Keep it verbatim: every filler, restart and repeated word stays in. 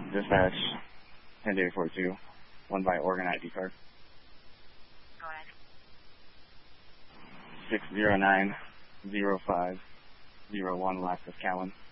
Dispatch, ten day forty-two, one by Oregon I D card. Go ahead. six zero nine zero five zero one, last is Callan.